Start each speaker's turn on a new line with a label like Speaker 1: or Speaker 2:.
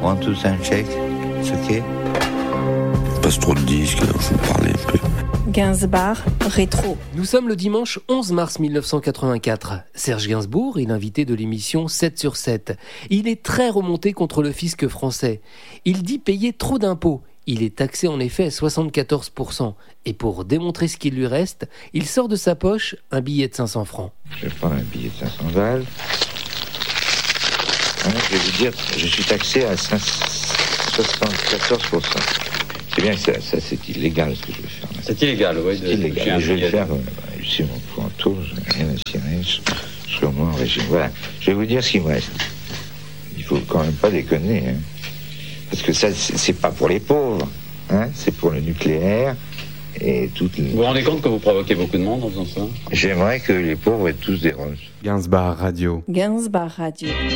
Speaker 1: Want to sign check? It's okay.
Speaker 2: Passe trop de disques, alors je vais parler un peu.
Speaker 3: Gainsbar, rétro.
Speaker 4: Nous sommes le dimanche 11 mars 1984. Serge Gainsbourg est l'invité de l'émission 7 sur 7. Il est très remonté contre le fisc français. Il dit payer trop d'impôts. Il est taxé en effet à 74%. Et pour démontrer ce qu'il lui reste, il sort de sa poche un billet de 500 francs.
Speaker 1: Je vais prendre un billet de 500 balles. Je vais vous dire, je suis taxé à 74%. C'est bien que ça c'est illégal ce que je vais faire.
Speaker 5: C'est illégal, oui.
Speaker 1: C'est illégal. Je vais le faire sur mon pointeau, je n'ai rien à cirer, je serai au moins en régime. Voilà, je vais vous dire ce qu'il me reste. Il faut quand même pas déconner, hein. Parce que ça, c'est pas pour les pauvres, hein. C'est pour le nucléaire et toutes les...
Speaker 5: Vous vous rendez compte que vous provoquez beaucoup de monde en faisant ça?
Speaker 1: J'aimerais que les pauvres aient tous des roses.
Speaker 6: Gainsbar Radio.
Speaker 3: Gainsbar Radio.